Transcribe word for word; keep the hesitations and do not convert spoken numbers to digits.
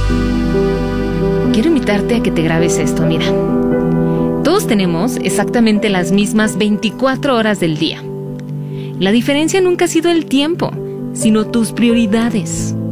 Quiero invitarte a que te grabes esto, mira. Todos tenemos exactamente las mismas veinticuatro horas del día. La diferencia nunca ha sido el tiempo, sino tus prioridades.